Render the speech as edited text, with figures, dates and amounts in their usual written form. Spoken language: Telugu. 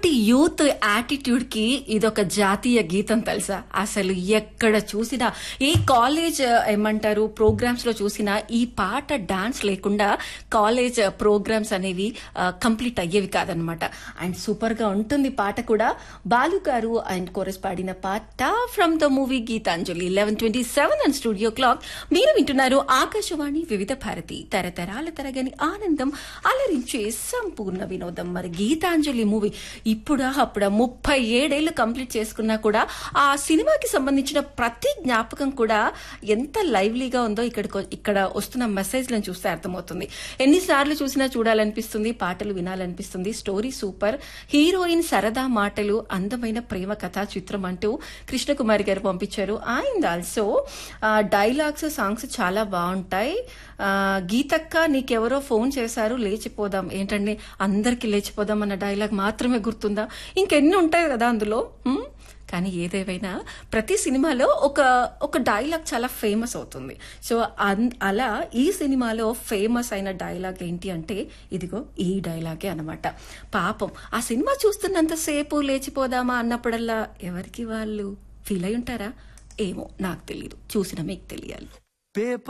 ఇప్పటి యూత్ యాటిట్యూడ్ కి ఇదొక జాతీయ గీతం తెలుసా? అసలు ఎక్కడ చూసినా ఏ కాలేజ్ ఏమంటారు ప్రోగ్రామ్స్ లో చూసినా ఈ పాట డాన్స్ లేకుండా కాలేజ్ ప్రోగ్రామ్స్ అనేవి కంప్లీట్ అయ్యేవి కాదనమాట. అండ్ సూపర్ గా ఉంటుంది పాట కూడా. బాలు గారు అండ్ కోరస్ పాడిన పాట from the movie Gitanjali. 11:27 and studio clock. మీరు వింటున్నారు ఆకాశవాణి వివిధ భారతి, తరతరాల తరగని ఆనందం, అలరించే సంపూర్ణ వినోదం. మరి గీతాంజలి మూవీ ఇప్పుడు అప్పుడు 37 ఏళ్లు కంప్లీట్ చేసుకున్నా కూడా ఆ సినిమాకి సంబంధించిన ప్రతి జ్ఞాపకం కూడా ఎంత లైవ్లీగా ఉందో ఇక్కడ వస్తున్న మెసేజ్లను చూస్తే అర్థమవుతుంది. ఎన్నిసార్లు చూసినా చూడాలనిపిస్తుంది, పాటలు వినాలనిపిస్తుంది. స్టోరీ సూపర్, హీరోయిన్ సరదా మాటలు, అందమైన ప్రేమ కథా చిత్రం అంటూ కృష్ణకుమారి గారు పంపించారు. అండ్ ఆల్సో డైలాగ్స్, సాంగ్స్ చాలా బాగుంటాయి. గీతక్క నీకెవరో ఫోన్ చేశారు లేచిపోదాం, ఏంటండి అందరికి లేచిపోదాం అన్న డైలాగ్ మాత్రమే గుర్తుందా? ఇంకెన్ని ఉంటాయి కదా అందులో. కానీ ఏదేవైనా ప్రతి సినిమాలో ఒక డైలాగ్ చాలా ఫేమస్ అవుతుంది. సో అలా ఈ సినిమాలో ఫేమస్ అయిన డైలాగ్ ఏంటి అంటే ఇదిగో ఈ డైలాగే అనమాట. పాపం ఆ సినిమా చూస్తున్నంతసేపు లేచిపోదామా అన్నప్పుడల్లా ఎవరికి వాళ్ళు ఫీల్ అయి ఉంటారా ఏమో, నాకు తెలియదు, చూసిన మీకు తెలియాలి.